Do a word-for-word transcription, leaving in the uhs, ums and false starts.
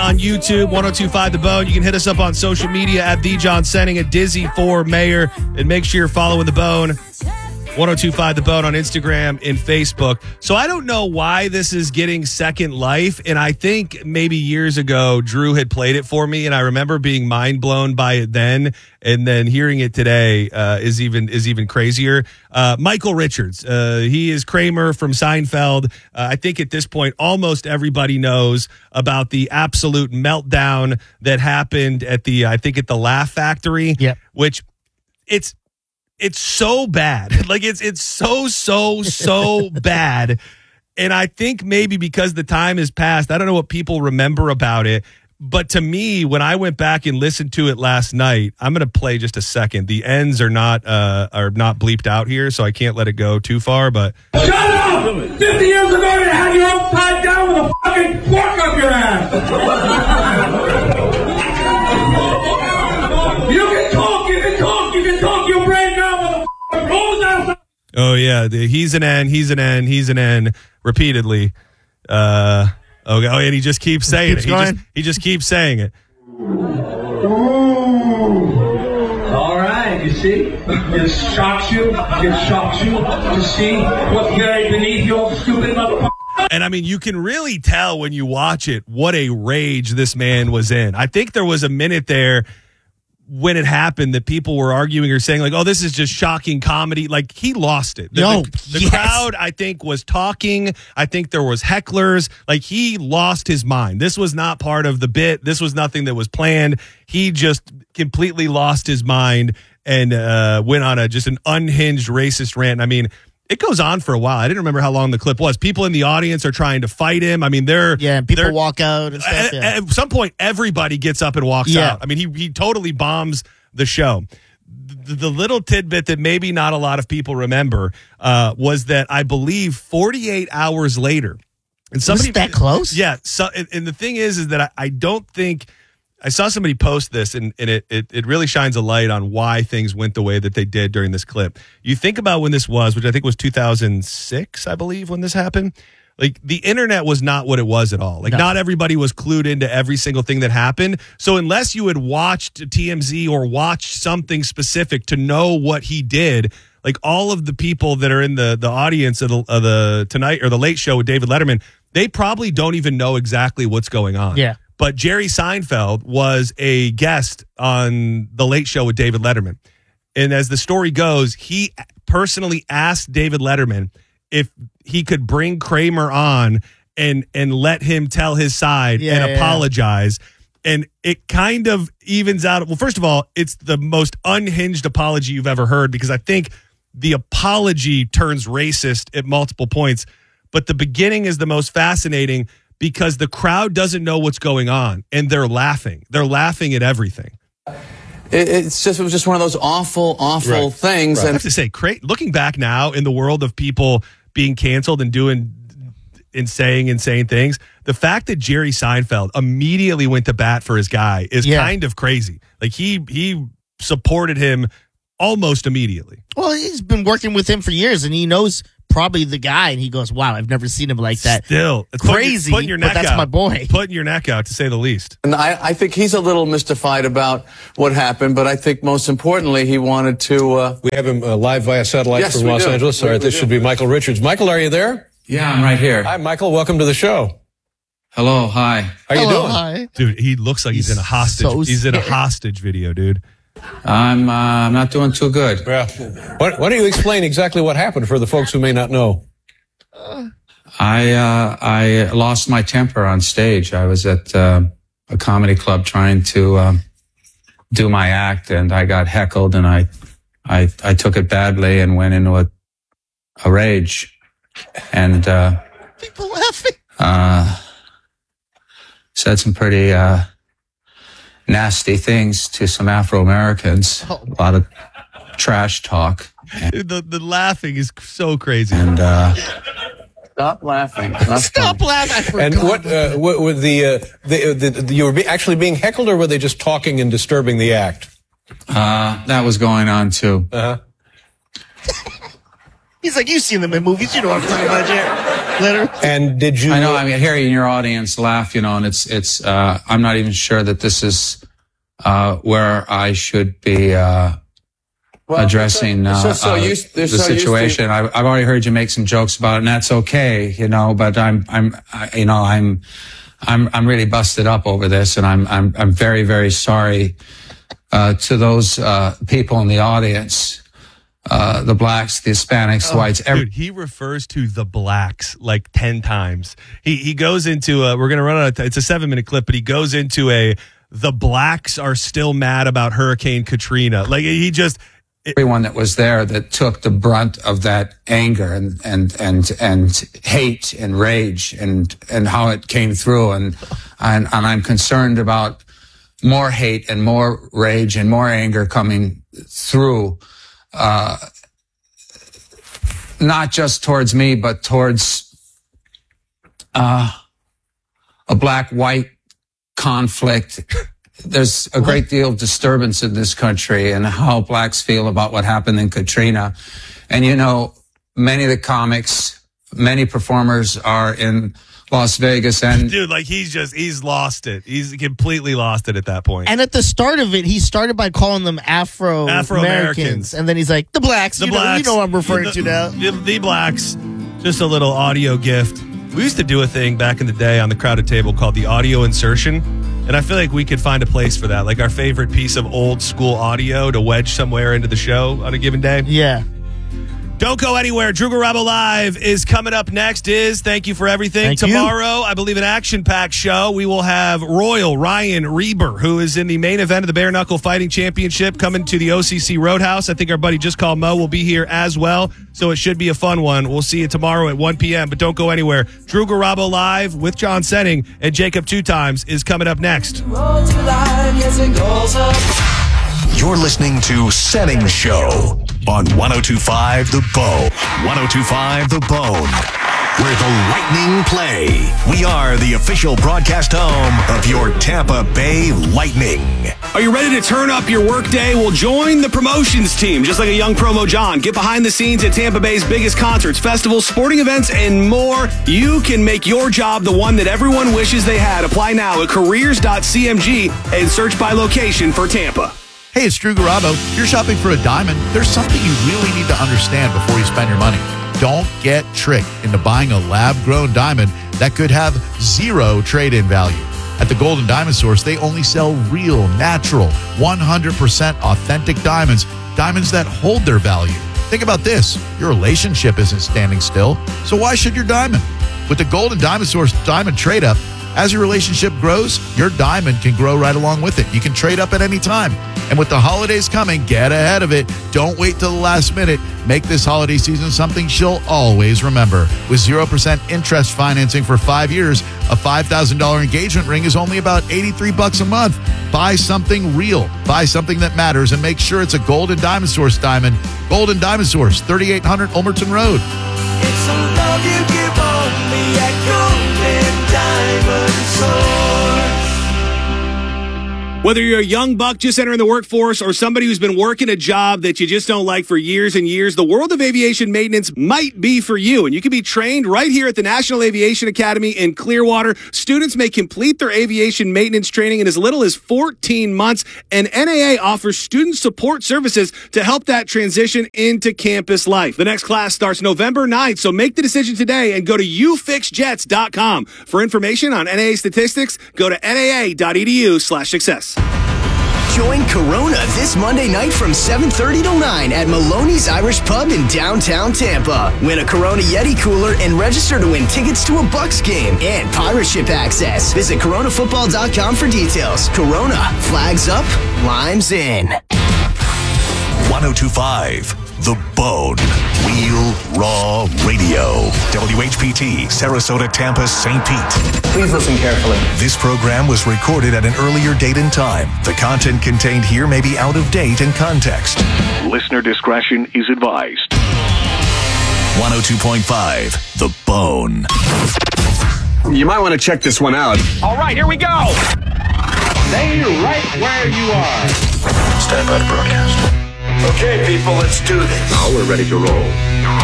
on YouTube, ten twenty-five The Bone. You can hit us up on social media at The John Senning, at Dizzy for Mayor. And make sure you're following The Bone, ten twenty-five The Bone on Instagram and Facebook. So I don't know why this is getting second life. And I think maybe years ago, Drew had played it for me. And I remember being mind blown by it then. And then hearing it today uh, is even is even crazier. Uh, Michael Richards. Uh, he is Kramer from Seinfeld. Uh, I think at this point, almost everybody knows about the absolute meltdown that happened at the, I think at the Laugh Factory, yep. which it's, It's so bad. Like it's it's so, so, so bad. And I think maybe because the time has passed, I don't know what people remember about it. But to me, when I went back and listened to it last night, I'm going to play just a second. The ends are not uh, are not bleeped out here, so I can't let it go too far. But shut up! fifty years ago, you had your own tied down with a fucking fork up your ass. You can talk, you can talk, you can talk your brain down with a close out. Oh yeah, the, he's an N, he's an N, he's an N repeatedly. Uh, okay, oh, and he just keeps saying keeps it. He just, he just keeps saying it. All right, you see? It shocks you. It shocks you to see what's buried beneath your stupid motherfucker. And I mean, you can really tell when you watch it what a rage this man was in. I think there was a minute there when it happened that people were arguing or saying like, oh, this is just shocking comedy. Like he lost it. The, no, the, the yes. crowd, I think, was talking. I think there was hecklers. Like he lost his mind. This was not part of the bit. This was nothing that was planned. He just completely lost his mind and uh, went on a just an unhinged racist rant. I mean, it goes on for a while. I didn't remember how long the clip was. People in the audience are trying to fight him. I mean, they're yeah. And people they're, walk out and stuff. At, yeah. at some point, everybody gets up and walks yeah. out. I mean, he he totally bombs the show. The, the little tidbit that maybe not a lot of people remember uh, was that I believe forty-eight hours later, and somebody was that close. Yeah. So, and, and the thing is, is that I, I don't think. I saw somebody post this, and, and it, it it really shines a light on why things went the way that they did during this clip. You think about when this was, which I think was two thousand six, I believe, when this happened. Like, the internet was not what it was at all. Like, no. Not everybody was clued into every single thing that happened. So unless you had watched T M Z or watched something specific to know what he did, like all of the people that are in the, the audience of the, of the Tonight or the Late Show with David Letterman, they probably don't even know exactly what's going on. Yeah. But Jerry Seinfeld was a guest on The Late Show with David Letterman. And as the story goes, he personally asked David Letterman if he could bring Kramer on and and let him tell his side yeah, and yeah, apologize. Yeah. And it kind of evens out. Well, first of all, it's the most unhinged apology you've ever heard because I think the apology turns racist at multiple points. But the beginning is the most fascinating because the crowd doesn't know what's going on, and they're laughing. They're laughing at everything. It's just it was just one of those awful, awful right. things. Right. And I have to say, cra- looking back now in the world of people being canceled and doing and saying insane things, the fact that Jerry Seinfeld immediately went to bat for his guy is yeah. kind of crazy. Like he he supported him almost immediately. Well, he's been working with him for years, and he knows probably the guy, and he goes, wow, I've never seen him like that. Still. It's crazy, putting your, putting your neck but that's out. my boy. Putting your neck out, to say the least. And I, I think he's a little mystified about what happened, but I think most importantly, he wanted to... Uh, we have him uh, live via satellite yes, from Los do. Angeles. All right, this should be Michael Richards. Michael, are you there? Yeah, I'm right here. Hi, Michael. Welcome to the show. Hello, hi. How you Hello, doing? Hi. Dude, he looks like he's, he's in a hostage. So he's in a hostage video, dude. I'm uh, I'm not doing too good. Yeah. Why, why don't you explain exactly what happened for the folks who may not know? I uh, I lost my temper on stage. I was at uh, a comedy club trying to um, do my act, and I got heckled, and I I I took it badly and went into a a rage, and uh, people laughing. Uh, said some pretty uh, nasty things to some Afro Americans. Oh. A lot of trash talk. The the laughing is so crazy. And uh, stop laughing. Stop funny. laughing. And what uh, what with the, uh, the, the, the you were be actually being heckled, or were they just talking and disturbing the act? Uh, that was going on too. Uh huh. He's like, you've seen them in movies. You know what I'm talking about, Jerry. Literally. And did you? I know. I mean, hearing your audience laugh, you know, and it's it's. Uh, I'm not even sure that this is uh, where I should be uh, Well, addressing uh, so- so uh, used- they're the so used to- situation. I, I've already heard you make some jokes about it, and that's okay, you know. But I'm I'm I, you know I'm I'm I'm really busted up over this, and I'm I'm I'm very very sorry uh, to those uh, people in the audience. Uh, the blacks, the Hispanics, the whites. Every- Dude, he refers to the blacks like ten times. He he goes into a, we're going to run out of, it's a seven minute clip, but he goes into a, the blacks are still mad about Hurricane Katrina. Like he just, it, everyone that was there that took the brunt of that anger and, and, and, and hate and rage and, and how it came through. And, and, and I'm concerned about more hate and more rage and more anger coming through. Uh, not just towards me, but towards uh, a black-white conflict. There's a great deal of disturbance in this country and how blacks feel about what happened in Katrina. And, you know, many of the comics, many performers are in Las Vegas, and dude, like he's just, he's lost it. He's completely lost it at that point. And at the start of it, he started by calling them Afro Afro-Americans. Americans, and then he's like, the blacks. The you blacks. Know, you know what I'm referring the, to now. The, the blacks. Just a little audio gift. We used to do a thing back in the day on the Crowded Table called the audio insertion. And I feel like we could find a place for that. Like our favorite piece of old school audio to wedge somewhere into the show on a given day. Yeah. Don't go anywhere. Drew Garabo Live is coming up next. Is thank you for everything. Thank you. Tomorrow, I believe, an action-packed show. We will have Royal Ryan Reber, who is in the main event of the Bare Knuckle Fighting Championship, coming to the O C C Roadhouse. I think our buddy Just Call Mo will be here as well, so it should be a fun one. We'll see you tomorrow at one p.m., but don't go anywhere. Drew Garabo Live with John Senning and Jacob Two Times is coming up next. You're listening to Senning Show on one oh two point five The Bone. one oh two point five The Bone, where the Lightning play. We are the official broadcast home of your Tampa Bay Lightning. Are you ready to turn up your workday? Well, join the promotions team, just like a young promo John. Get behind the scenes at Tampa Bay's biggest concerts, festivals, sporting events, and more. You can make your job the one that everyone wishes they had. Apply now at careers dot c m g and search by location for Tampa. Hey, it's Drew Garabo. If you're shopping for a diamond, there's something you really need to understand before you spend your money. Don't get tricked into buying a lab-grown diamond that could have zero trade-in value. At the Golden Diamond Source, they only sell real, natural, one hundred percent authentic diamonds, diamonds that hold their value. Think about this. Your relationship isn't standing still, so why should your diamond? With the Golden Diamond Source Diamond Trade-Up, as your relationship grows, your diamond can grow right along with it. You can trade up at any time. And with the holidays coming, get ahead of it. Don't wait till the last minute. Make this holiday season something she'll always remember. With zero percent interest financing for five years, a five thousand dollars engagement ring is only about eighty-three bucks a month. Buy something real. Buy something that matters, and make sure it's a Golden Diamond Source diamond. Golden Diamond Source, thirty-eight hundred Ulmerton Road. It's a love you give only at Golden Diamond Source. Whether you're a young buck just entering the workforce or somebody who's been working a job that you just don't like for years and years, the world of aviation maintenance might be for you. And you can be trained right here at the National Aviation Academy in Clearwater. Students may complete their aviation maintenance training in as little as fourteen months. And N A A offers student support services to help that transition into campus life. The next class starts November ninth, so make the decision today and go to u fix jets dot com. For information on N A A statistics, go to N A A dot E D U slash success. Join Corona this Monday night from seven thirty till nine at Maloney's Irish Pub in downtown Tampa. Win a Corona Yeti cooler and register to win tickets to a Bucks game and pirate ship access. Visit corona football dot com for details. Corona, flags up, limes in. one oh two point five The Bone. Real Raw Radio. W H P T, Sarasota, Tampa, Saint Pete. Please listen carefully. This program was recorded at an earlier date and time. The content contained here may be out of date and context. Listener discretion is advised. one oh two point five The Bone. You might want to check this one out. All right, here we go. Stay right where you are. Stand by to broadcast. Okay, people, let's do this. Now we're ready to roll.